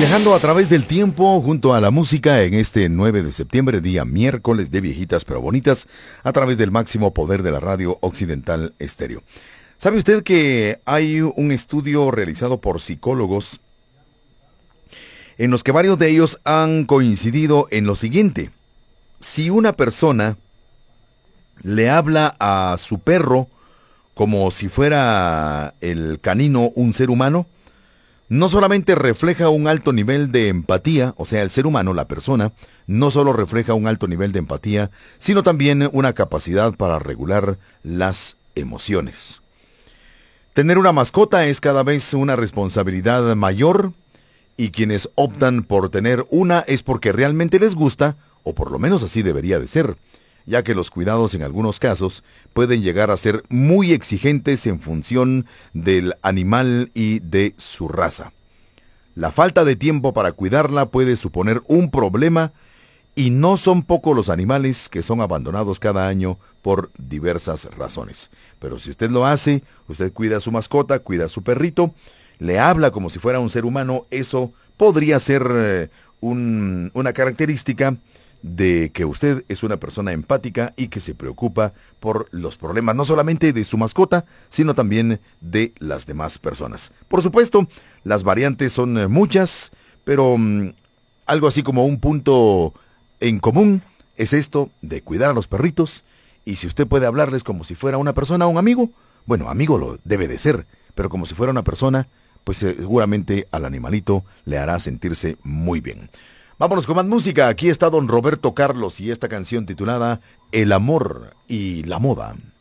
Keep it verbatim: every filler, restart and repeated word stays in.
Viajando a través del tiempo junto a la música en este nueve de septiembre, día miércoles de viejitas pero bonitas, a través del máximo poder de la radio Occidental Estéreo. ¿Sabe usted que hay un estudio realizado por psicólogos en los que varios de ellos han coincidido en lo siguiente? Si una persona le habla a su perro como si fuera el canino un ser humano, no solamente refleja un alto nivel de empatía, o sea, el ser humano, la persona, no solo refleja un alto nivel de empatía, sino también una capacidad para regular las emociones. Tener una mascota es cada vez una responsabilidad mayor, y quienes optan por tener una es porque realmente les gusta, o por lo menos así debería de ser, ya que los cuidados en algunos casos pueden llegar a ser muy exigentes en función del animal y de su raza. La falta de tiempo para cuidarla puede suponer un problema, y no son pocos los animales que son abandonados cada año por diversas razones. Pero si usted lo hace, usted cuida a su mascota, cuida a su perrito, le habla como si fuera un ser humano, eso podría ser eh, un, una característica de que usted es una persona empática y que se preocupa por los problemas no solamente de su mascota, sino también de las demás personas. Por supuesto, las variantes son muchas, pero um, algo así como un punto en común es esto de cuidar a los perritos, y si usted puede hablarles como si fuera una persona o un amigo, bueno, amigo lo debe de ser, pero como si fuera una persona, pues seguramente al animalito le hará sentirse muy bien. Vámonos con más música. Aquí está don Roberto Carlos y esta canción titulada El amor y la moda.